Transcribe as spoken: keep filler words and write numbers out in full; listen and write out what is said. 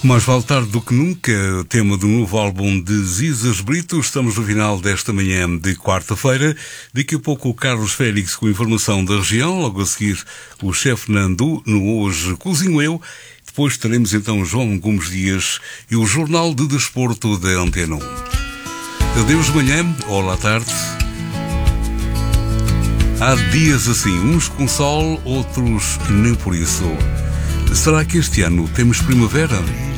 Mais vale tarde do que nunca, tema do novo álbum de Zizas Brito. Estamos no final desta manhã de quarta-feira. Daqui a pouco o Carlos Félix com informação da região. Logo a seguir o chefe Nandu no Hoje Cozinho Eu. Depois teremos então João Gomes Dias e o Jornal de Desporto da Antena um. Adeus de manhã, olá à tarde. Há dias assim, uns com sol, outros nem por isso. Será que este ano temos primavera?